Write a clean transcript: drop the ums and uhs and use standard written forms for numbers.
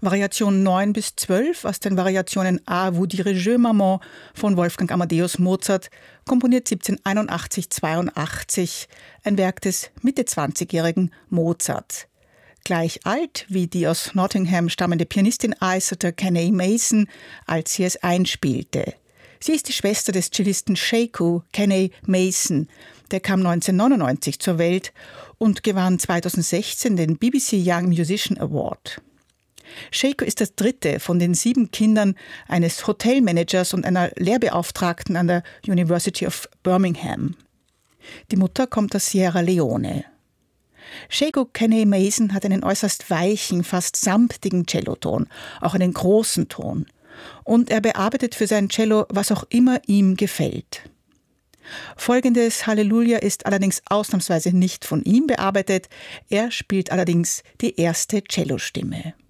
Variation 9 bis 12 aus den Variationen A vous dirigez Maman von Wolfgang Amadeus Mozart, komponiert 1781-82, ein Werk des Mitte-20-jährigen Mozart. Gleich alt wie die aus Nottingham stammende Pianistin Iceta Kenny Mason, als sie es einspielte. Sie ist die Schwester des Cellisten Sheku Kenny Mason, der kam 1999 zur Welt und gewann 2016 den BBC Young Musician Award. Sheku ist das dritte von den 7 Kindern eines Hotelmanagers und einer Lehrbeauftragten an der University of Birmingham. Die Mutter kommt aus Sierra Leone. Sheku Kenny Mason hat einen äußerst weichen, fast samtigen Celloton, auch einen großen Ton. Und er bearbeitet für sein Cello, was auch immer ihm gefällt. Folgendes Halleluja ist allerdings ausnahmsweise nicht von ihm bearbeitet, er spielt allerdings die erste Cellostimme.